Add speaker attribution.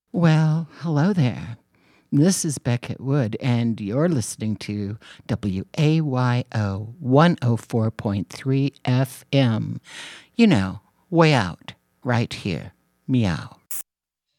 Speaker 1: Well, hello there. This is Beckett Wood, and you're listening to WAYO 104.3 FM. You know, way out, right here. Meow.